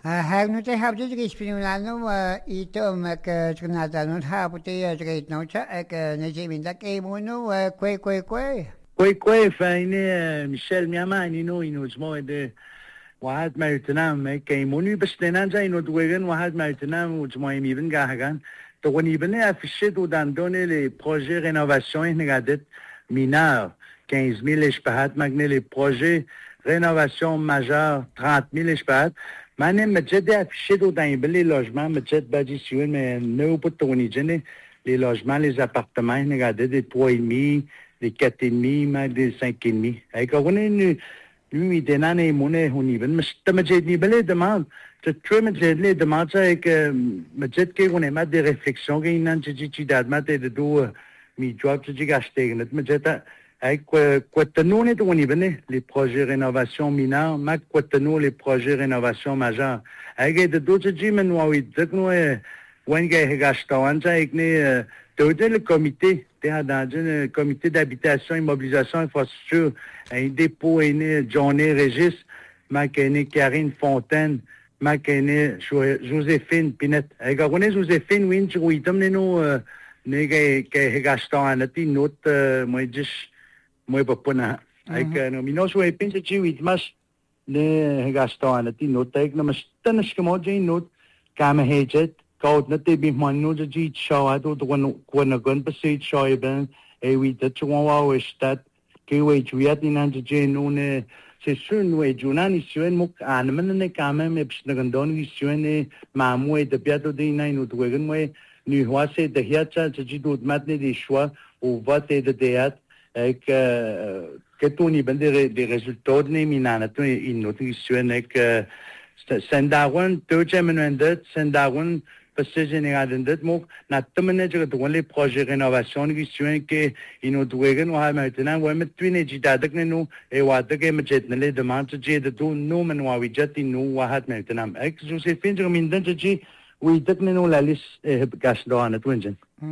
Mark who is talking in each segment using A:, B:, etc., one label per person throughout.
A: Have te have dit is pinulano ito trinatanong haputi straight no cha najim da kay mo no kwe.
B: كوي فايني ميشيل مياما إنو جموع ده واحد مالتنام كيموني بس لنانجا إنو دوغن واحد مالتنام وجموع ميبن غاهغان تغن يبن affiché دو داندوني les projets rénovation إنغادت mineur 15,000 إشباهات مغني les projets rénovation majeur 30,000 إشباهات ماني مجد affiché دو دان يبن les logements مجد باجي سيوين mais نو بطوني جني les logements les appartements إنغادت des 3,5 des 4,5 ما des 5,5 هيك هون lui ديناني مونه هوني بن مش تمجدني بلي دمان تتري مجدني دمان هيك مجد كي هون ما دي ريفليكسيون كي نان تجي داد ما تدو مي جواب تجي غاشتيغن مجد هيك كوتنوني توني بني لي بروجي رينوفاسيون مينار ما كوتنو لي بروجي رينوفاسيون ماجور هيك دو تجي من واوي دكنو وين جاي غاشتوان هيك ني توجه le comité dans un comité d'habitation, immobilisation, infrastructure, un dépôt est Johnny Régis, ma Karine Fontaine, ma Joséphine Pinette. Et quand on est Joséphine, oui, tu vois, il nous que gaston à notre note, moi pas na. Et nous minons sur les pins de tu mas ne gaston à notre note, et nous mas tannes que moi j'ai note, comme hedget. Kaut na te bi manu de ji shaw do when gun beside shaw ben we the chwa we stat ke we juat ni nan je no ne c'est sûr we junani suen muk an men ne kame me psna gandon ni suen ma mu de biato de nai no dwegen we ni hoase de hiacha ji do mat ne des choix au vote de théâtre avec que toni ben des résultats ne minana to in no suen ek sendawan to jemenendet sendawan precision ingadendet mo na temene je do les projets rénovation qui sont que ino doegen wa maintenant wa met twine jidadak ne no e wa de ke met ne le demande je de do no men wa wi jet no wa hat maintenant ek Joséphine je min den je oui dak ne no la liste gas do an twingen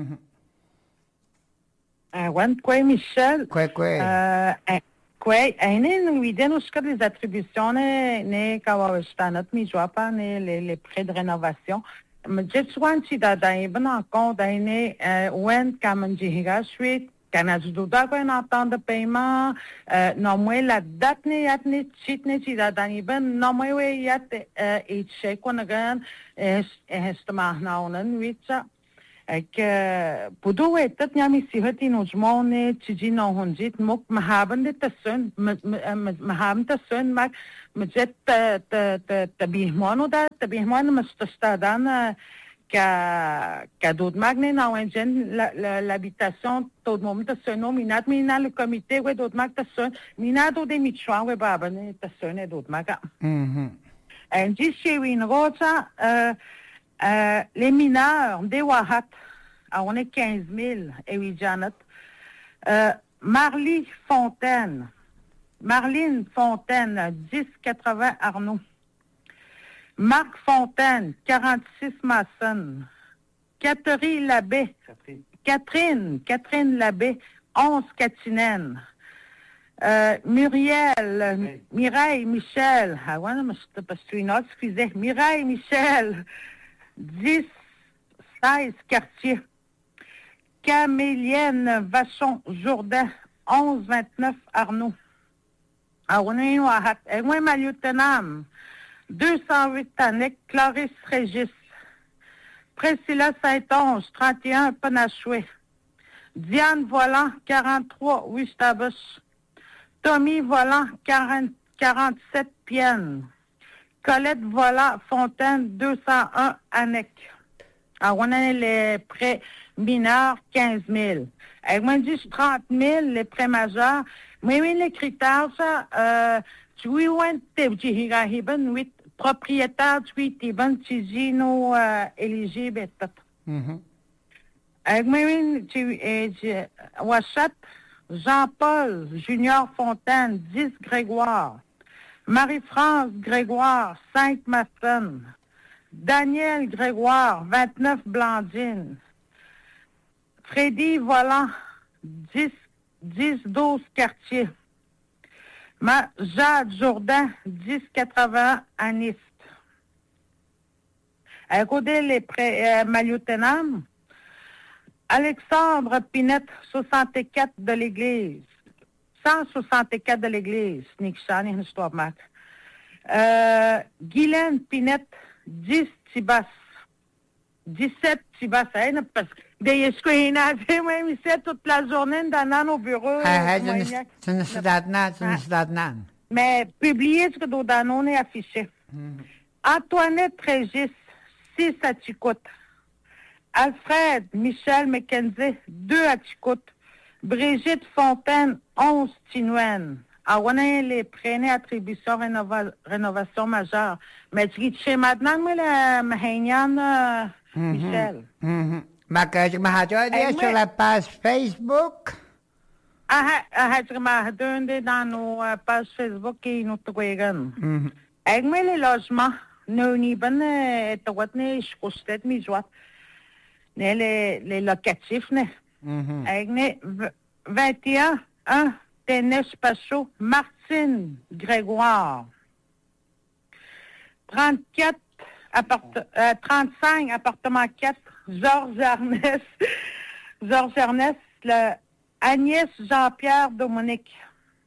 C: wan quoi Michel
A: Kwe.
C: Quei einen videno sca les attributions ne kawastanat mi joapa ne les prêts de rénovation mais je souvent si da ben en compte ne when kamanjiga suite kanaju da ko en temps de paiement non moi la date ne yat ne chit ne si da ben non moi we yat et check on again est na onen witsa ek pudo etat nyami si hati no jmone chiji no honjit mok mahaban de tasun maham tasun mak mjet tabihmano da tabihmano mustastadan ka dod magne na wenjen l'habitation tout moment tasun minat mina le comité we dod mag tasun minado de michwa we baba ne tasun e dod maga en ji win rocha les mineurs des Wahat, on est 15,000 et oui Janet. Marline Fontaine, 10,80 Arnaud. Marc Fontaine, 46 Masson. Catherine Labbé, Catherine Labbé, 11 Catinène. Mireille Michel, Mireille Michel, 10, 16 quartiers. Camélienne Vachon Jourdain, 11, 29 Arnaud. Moi, ma lieutenant, 208 Annick, Clarisse Régis. Priscilla Saint-Onge, 31 Panachoué. Diane Volant, 43 Wistabus. Tommy Volant, 47 Pienne. Colette Volant, Fontaine, 201 Annick. Alors, on a les prêts mineurs, 15 000. Et moi, je dis 30 000, les prêts majeurs. Mais oui, les critères, ça, tu vois, oui, propriétaire, tu vois, éligible, et tout. Et moi, oui, Ouachat, Jean-Paul Junior Fontaine, 10 Grégoire. Marie-France Grégoire, 5 Masson. Daniel Grégoire, 29 Blandine. Freddy Volant, 10-12 Quartier. Jade Jourdain, 10-80 Aniste. À côté les près Maliotenam. Alexandre Pinette, 64 de l'église. 164 de l'église. Nixani, histoire de Guylaine Pinette, 10 Tibas. 17 Tibas. Parce que des escouinades, moi, je toute la journée dans au bureau. Mais publié ce que dans est affiché. Antoinette Régis, 6 à Chicoute. Alfred Michel Mackenzie, 2 à Chicoute. Brigitte Fontaine, 11 Tinouenne. On a les prénés attributions rénovation majeure. Mais tu dis maintenant, moi, la Mahanian Michel.
A: Sur la page Facebook.
C: Je m'adonne dans nos pages Facebook et nous trouvons. Avec moi, les logements, nous n'y ben, et tu vois, je constate mes joies. Les locatifs, avec 21, 1, Ténèche Pachot, Martine Grégoire. 34, 35, appartement 4, Georges Ernest, Agnès Jean-Pierre Dominique.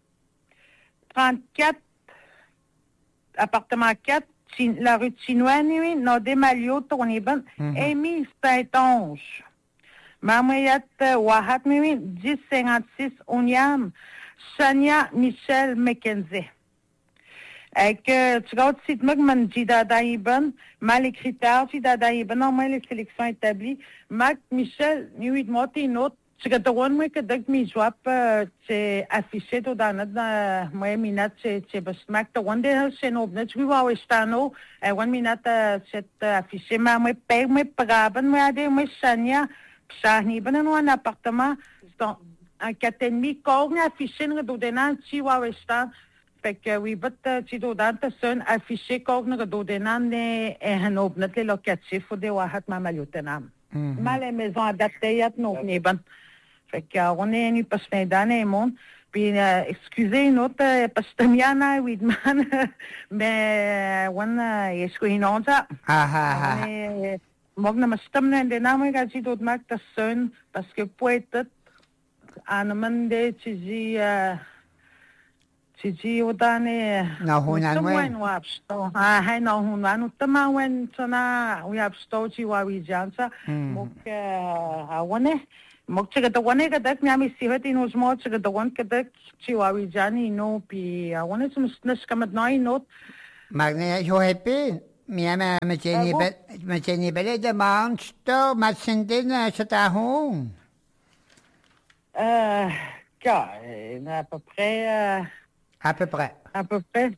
C: 34, appartement 4, la rue Chinoine, Nodé Malio, Tourniban, Amy Saint-Onge. Mamoyat Wahat, 1056, Onyam, Shania Michel Mackenzie. Avec, tu regardes, si tu m'as dit d'Adaïban, mal les critères, si d'Adaïban, au moins les sélections établies, Mac Michel, nuit de moitié, une autre, tu regardes, moi, que dès que mes joueurs, c'est affiché tout dans notre, moi, minute, c'est parce que Mac, tu vois, c'est nos, tu vois, où est-ce que one minute, c'est affiché, mais moi, paye, moi, praben, moi, moi, Shania, Shani, ben, nous, un appartement, un 4,5, quand on affiché, nous, dans tu vois, où est-ce que fait que oui, tu dois son affiché quand nous redonnons et un les locatifs ou des wahat mamaliotenam. Mal les maisons adaptées à nos nébans. Fait que on est une personne dans le monde. Puis excusez nous parce que miana widman mais on est ce qu'on a ça. Moi na mastam na de namu gaji dot mak ta son parce que peut-être en mande tu Siji udane
A: Nahunan
C: wen wapsto hai nahunan utama wen sana wapsto chi wawijansa mok awane mok chiga da wane ga dak nyami sihati no smo chiga da wan ka dak chi wawijani no pi awane sumsnas kamat noi no
A: Magne yo happy miama macheni bele de monster machindina chatahun
C: à peu près
A: à peu près.
C: À peu près.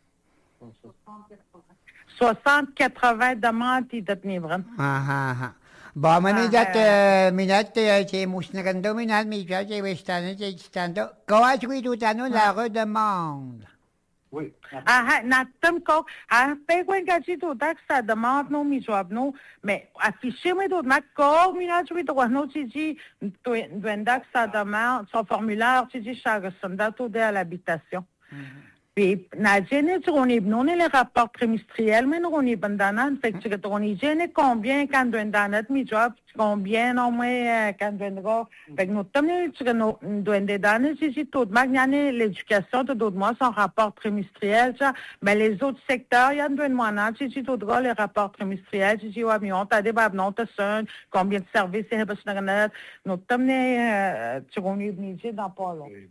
C: 60-80 demandes qui détenivent.
A: Bon, minute, c'est mousnagando, minute, mais j'ai westano, j'ai stando. Quand tu tout à nous la redemande.
B: Oui.
C: Natam ko, pegwen gaji to dak sa demande no mi joab no, mais affiché me do nak ko minage we do no tiji dak sa demande son formulaire tiji chaque sandato de l'habitation. Puis na gene on est non les rapports trimestriels mais on est bandana fait que on est gene combien quand danat mi job combien au moins quand go fait nous tamne tu no doende dane si tout magnane l'éducation de d'autres mois son rapport trimestriel ça mais les autres secteurs il y a de mois na si tout droit les rapports trimestriels si wa mi on t'a des bab non ta son combien de services c'est parce que nous tamne tu on est obligé d'en parler.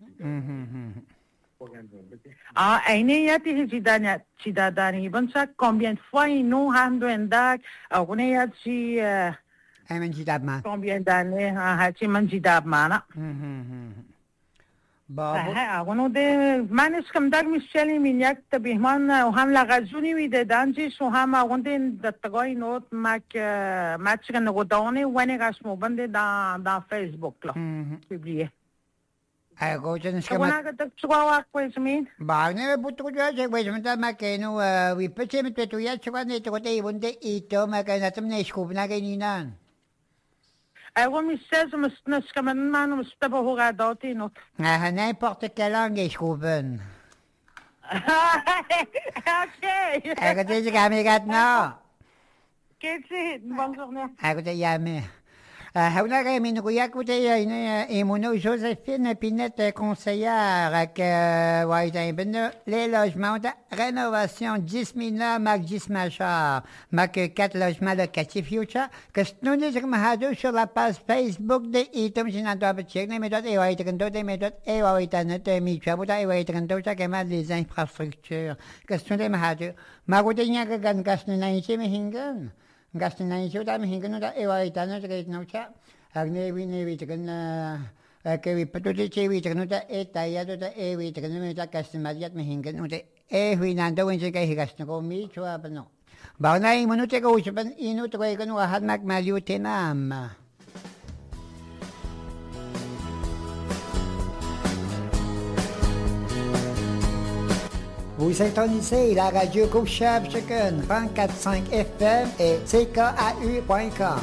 C: Aine ya ti cidadani bansa combien de fois ils nous handent dak on est ya ci combien d'années ha ci manjidabmana on de manes comme dag Michel Mignac tabihman ham la razuni wi de danji so ham on de tagoy not match kan rodone wene gasmo bande dans Facebook là publié.
A: Go to the
C: Wala ka tagsuwa ko ismin.
A: Bagna buto ko sa kwes mata makeno we petse mit petu ya chwa ne to te bunde ito makana tum ne scoop na kaninan.
C: Ay won mi says mas kaman man mas tabo ho ga doti no.
A: N'importe quelle langue scoopen.
C: Okay.
A: Ay ka te kami gat no.
C: Bonne journée.
A: Écoutez, Yamé. Hauna min ruya écoutez, Mono Joséphine Pinette, conseillère, que, ouais, les logements de rénovation 10 000 mac 10 machar, mac 4 logements locatifs, que nous nous sur la page Facebook de Item, si n'en doit pas check, mais d'autres, et ouais, des méthodes, et ouais, notre micro, et ouais, les infrastructures, que nous nous ma route n'y a que gan gas nous hingan. Gasto na yung siyota, mahingan nung ewa itano sa kahit naucha. Ang newi takan na kawi patuloy chewi takan nung etaya to ewi takan nung customer mahingan nung ewi nando when siya higas na ko chua pa no. Bago na yung minuto ko usapan ino to kayo kanu ahad magmalyute nam. Vous syntonisez la radio Couchab Chicken 24.5 FM et CKAU.com.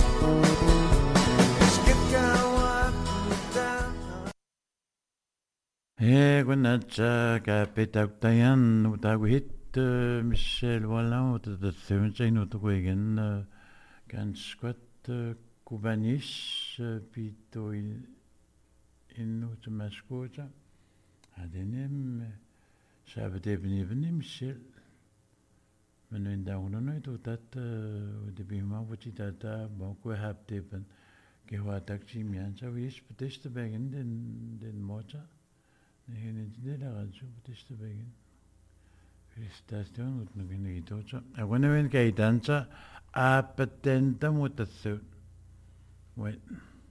D: Gwenatja kapitautayan utaguhit Michel Wallan utatseunchain utaguigen gansquat kubanish pito in utmaskuja adenem Sabete beni Michel. Men dagen nooit hoe dat de bima wat je dat banko hebt hebben. Gehoord dat je mij zo is betest begin den motor. Nee niet daar zo betest begin. Station moet nog in de tocha. En wanneer we kijken dan a patenta moet dat zo. Wait.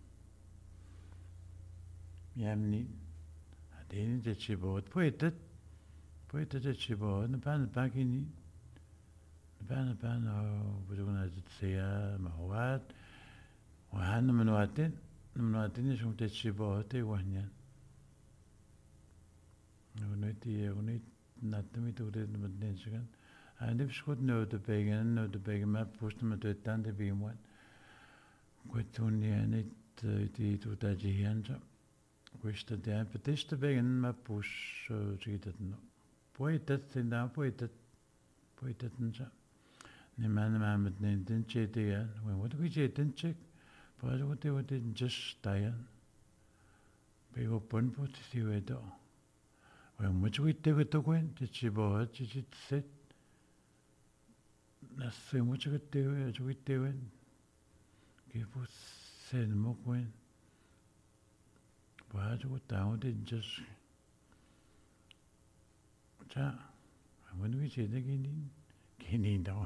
D: Ja niet. Adene dat je boot poetet. Poi te ci vuole, ne pagini, ne bisogna sia ma wat, hanno minuatin sono te ci vuole te guagna. Noi natami tu de mensengan. En dit schot nou de begen maar post met de tante bij me. Goed toen je niet die tu dat je hier. Questo de petiste begen maar push ziet het nou. Poetet sinda poetet nja. Ne man met ne dinche te ya. Wat we je dinche. Pas wat just tayan. Be open pot si we do. We moet we te to kwen te chibo te set. Na se moet we te we. Ke po sen mo kwen. Pas wat down te just 자, 아무리 제대 괜히 더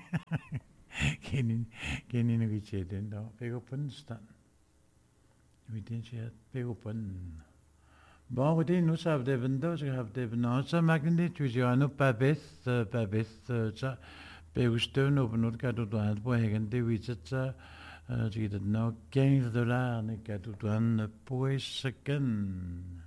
D: 괜히는 그 제대로 배고픈 스탄 위든시야 배고픈 뭐어디 누사브데 빈도 저하브데 나서 막는데 주지안우 파베스 자 배우스트는 오픈을 가도도 안 보이겠는데 위치자 저기도 $15 네 가도도 안 보이스ken